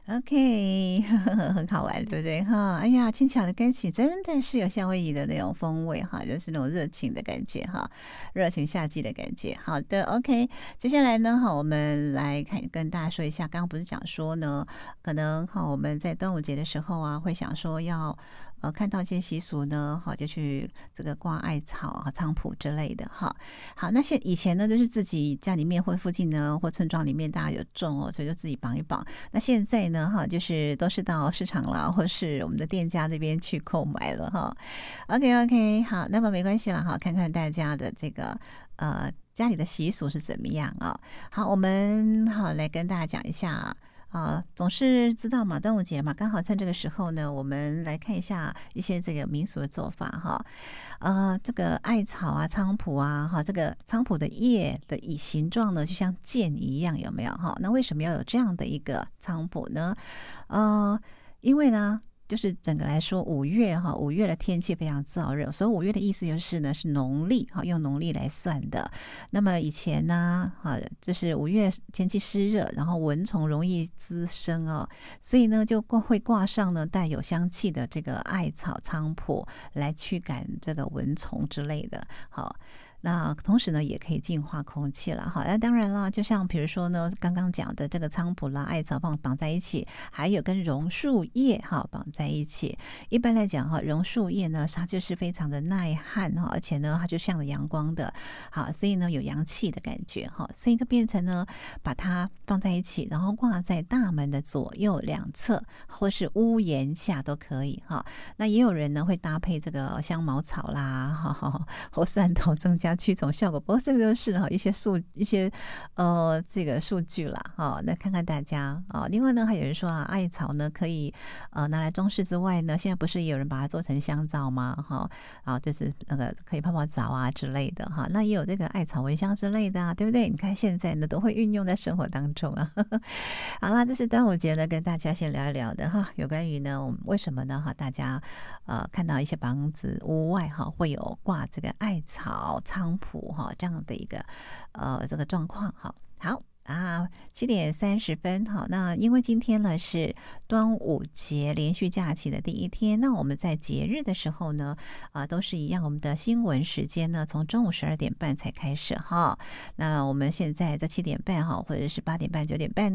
OK，很好玩，对不对哈？哎呀，轻巧的歌曲真的是有夏威夷的那种风味哈，就是那种热情的感觉哈，热情夏季的感觉。好的，OK，接下来呢，好，我们来看跟大家说一下，刚刚不是讲说呢，可能哈我们在端午节的时候啊，会想说要看到一些习俗呢，好就去这个挂艾草啊、菖蒲之类的哈。好，那以前呢，就是自己家里面或附近呢，或村庄里面大家有种哦，所以就自己绑一绑。那现在呢，哈，就是都是到市场啦，或是我们的店家这边去购买了哈。OK OK，好，那么没关系了哈，看看大家的这个家里的习俗是怎么样啊？好，我们好来跟大家讲一下。总是知道嘛，端午节嘛，刚好趁这个时候呢，我们来看一下一些这个民俗的做法哈。这个艾草啊、菖蒲啊，哈，这个菖蒲的叶的形状呢，就像剑一样，有没有哈？那为什么要有这样的一个菖蒲呢？因为呢。就是整个来说，五月的天气非常燥热，所以五月的意思就是呢是农历哈，用农历来算的。那么以前呢，就是五月天气湿热，然后蚊虫容易滋生哦，所以呢就会挂上呢带有香气的这个艾草菖蒲来驱赶这个蚊虫之类的。好。那同时呢，也可以净化空气了哈。那当然了，就像比如说呢，刚刚讲的这个菖蒲啦、艾草绑在一起，还有跟榕树叶哈绑在一起。一般来讲哈，榕树叶呢，它就是非常的耐旱哈，而且呢，它就像阳光的，好，所以呢有阳气的感觉哈，所以就变成呢，把它放在一起，然后挂在大门的左右两侧，或是屋檐下都可以哈。那也有人呢会搭配这个香茅草啦，或蒜头增加驱虫效果。不过这个就是哈一些这个数据啦哈。那看看大家啊。另外呢，还有人说啊，艾草呢可以拿来装饰之外呢，现在不是也有人把它做成香皂吗？哈就是那个可以泡泡澡啊之类的哈。那也有这个艾草蚊香之类的啊，对不对？你看现在呢都会运用在生活当中啊。好啦，这是端午节呢，跟大家先聊一聊的哈，有关于呢我们为什么呢哈，大家看到一些房子屋外哈会有挂这个艾草菖蒲哈这样的一个这个状况哈。好7:30好，那因为今天呢是端午节连续假期的第一天，那我们在节日的时候呢都是一样，我们的新闻时间呢从中午12点半才开始哈。那我们现在在7点半哈，或者是8点半、9点半